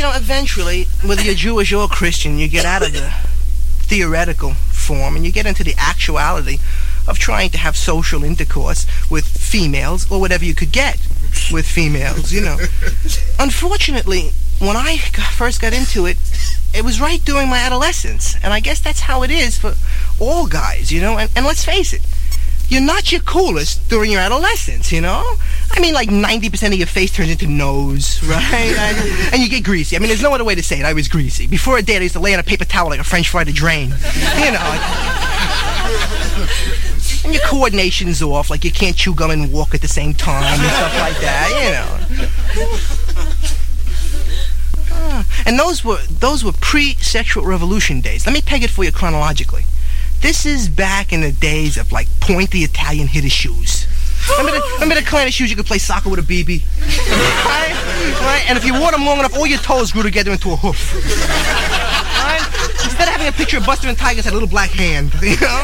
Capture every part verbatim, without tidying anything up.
you know, eventually, whether you're Jewish or Christian, you get out of the theoretical form and you get into the actuality of trying to have social intercourse with females or whatever you could get with females, you know. Unfortunately, when I got, first got into it, it was right during my adolescence. And I guess that's how it is for all guys, you know. And, and let's face it, you're not your coolest during your adolescence, you know? I mean, like ninety percent of your face turns into nose, right? and, and you get greasy. I mean, there's no other way to say it. I was greasy. Before a date, I used to lay on a paper towel like a French fry to drain. You know. And your coordination's off, like you can't chew gum and walk at the same time and stuff like that, you know. Uh, and those were those were pre-sexual revolution days. Let me peg it for you chronologically. This is back in the days of, like, pointy Italian hitter shoes. Remember the, remember the kind of shoes you could play soccer with a B B? Right? Right? And if you wore them long enough, all your toes grew together into a hoof. Right? Instead of having a picture of Buster and Tigers, had a little black hand, you know?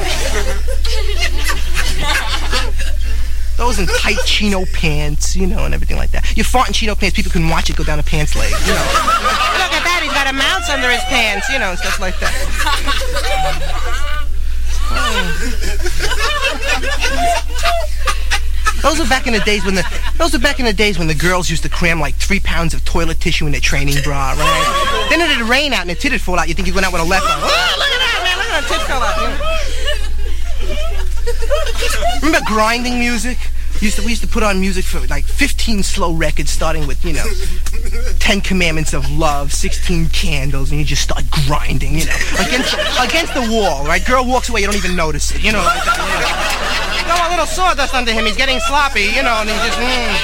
Those in tight chino pants, you know, and everything like that. You fart in chino pants, people can watch it go down a pants leg, you know. Look at that, he's got a mouse under his pants, you know, and stuff like that. Those were back in the days when the those were back in the days when the girls used to cram like three pounds of toilet tissue in their training bra, right? Then it'd rain out and the tit'd fall out. You think you went out with a leper? Oh, look at that, man! Look at that tit fell out. You know? Remember grinding music? Used to, we used to put on music for like fifteen slow records, starting with, you know, Ten Commandments of Love, sixteen Candles, and you just start grinding, you know, against the, against the wall, right? Girl walks away, you don't even notice it, you know, like that, you know. Got a little sawdust under him, he's getting sloppy, you know, and he just,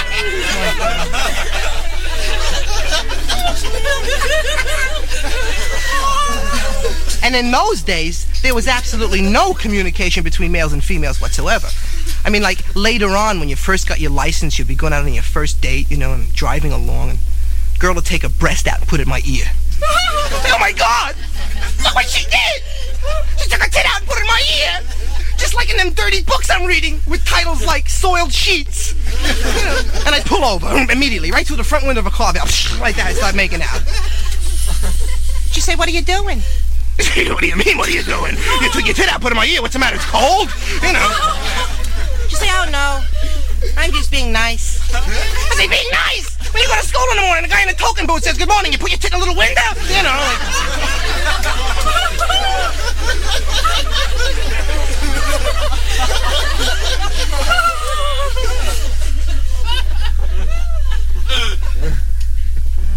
mm. And in those days, there was absolutely no communication between males and females whatsoever. I mean, like, later on, when you first got your license, you'd be going out on your first date, you know, and driving along, and a girl would take a breast out and put it in my ear. Oh, my God! Look what she did! She took her tit out and put it in my ear! Just like in them dirty books I'm reading, with titles like Soiled Sheets. And I pull over immediately, right through the front window of a car, like that, I start making out. She say, "What are you doing?" What do you mean, what are you doing? You took your tit out, put it in my ear, what's the matter, it's cold? You know. She say, "Oh, no, I'm just being nice." I say, "Being nice? When you go to school in the morning, the guy in the token booth says, 'Good morning,' you put your tit in a little window?" You know, like...